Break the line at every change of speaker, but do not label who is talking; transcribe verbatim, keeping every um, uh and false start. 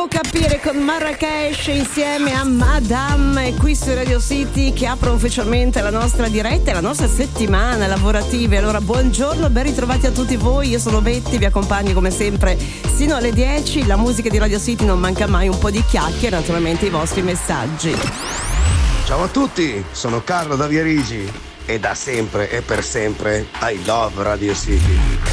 Devo capire con Marrakesh insieme a Madame qui su Radio City, che apre ufficialmente la nostra diretta e la nostra settimana lavorativa. Allora buongiorno, ben ritrovati a tutti voi. Io sono Betty, vi accompagno come sempre sino alle dieci. La musica di Radio City non manca mai, un po' di chiacchiere e naturalmente i vostri messaggi.
Ciao a tutti, sono Carlo da Viarigi e da sempre e per sempre I love Radio City.